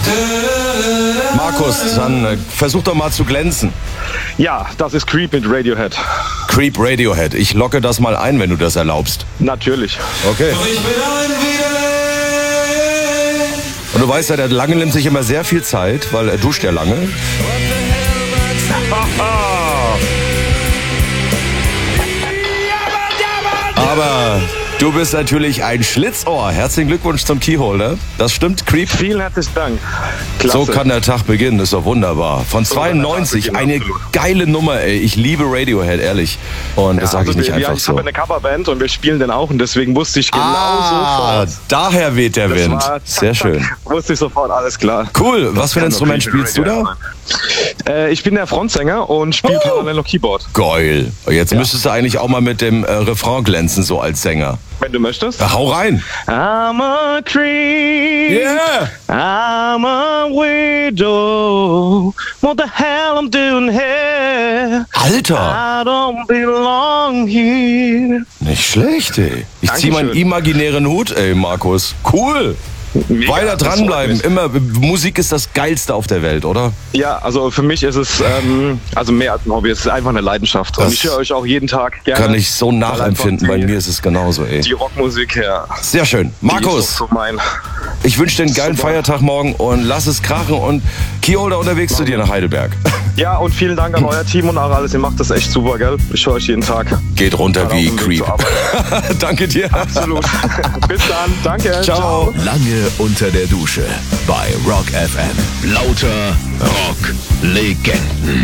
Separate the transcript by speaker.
Speaker 1: Markus, dann versuch doch mal zu glänzen.
Speaker 2: Ja, das ist Creep mit Radiohead.
Speaker 1: Creep Radiohead. Ich locke das mal ein, wenn du das erlaubst.
Speaker 2: Natürlich.
Speaker 1: Okay. Und du weißt ja, der Lange nimmt sich immer sehr viel Zeit, weil er duscht ja lange. Aber du bist natürlich ein Schlitzohr. Herzlichen Glückwunsch zum Keyholder. Das stimmt, Creep.
Speaker 2: Vielen herzlichen Dank. Klasse.
Speaker 1: So kann der Tag beginnen, ist doch wunderbar. Von 92, eine geile Nummer, ey. Ich liebe Radiohead, ehrlich. Und das sage ich nicht einfach
Speaker 2: ich
Speaker 1: so.
Speaker 2: habe eine Coverband und wir spielen den auch und deswegen wusste ich genau sofort.
Speaker 1: Daher weht der Wind. Sehr schön.
Speaker 2: Wusste ich sofort, alles klar.
Speaker 1: Cool, was für ein Instrument spielst du da?
Speaker 2: Ich bin der Frontsänger und spiele parallel noch Keyboard.
Speaker 1: Geil. Jetzt müsstest du eigentlich auch mal mit dem Refrain glänzen, so als Sänger.
Speaker 2: Wenn du möchtest.
Speaker 1: Hau rein.
Speaker 2: I'm a creep.
Speaker 1: Yeah.
Speaker 2: I'm a widow. What the hell I'm doing here?
Speaker 1: Alter.
Speaker 2: I don't belong here.
Speaker 1: Nicht schlecht, ey. Ich zieh meinen imaginären Hut, ey, Markus. Cool.
Speaker 2: Mega,
Speaker 1: weiter dranbleiben. Immer, Musik ist das Geilste auf der Welt, oder?
Speaker 2: Ja, also für mich ist es also mehr als ein Hobby. Es ist einfach eine Leidenschaft. Und ich höre euch auch jeden Tag gerne.
Speaker 1: Kann ich so nachempfinden. Bei mir ist es genauso, ey.
Speaker 2: Die Rockmusik, ja.
Speaker 1: Sehr schön. Markus, ich wünsche dir einen geilen Feiertag morgen und lass es krachen und Keyholder unterwegs zu dir nach Heidelberg.
Speaker 2: Ja, und vielen Dank an euer Team und auch alles. Ihr macht das echt super, gell? Ich höre euch jeden Tag.
Speaker 1: Geht runter wie Creep. Danke dir.
Speaker 2: Absolut. Bis dann. Danke.
Speaker 1: Ciao.
Speaker 3: Lange unter der Dusche bei Rock FM. Lauter Rock-Legenden.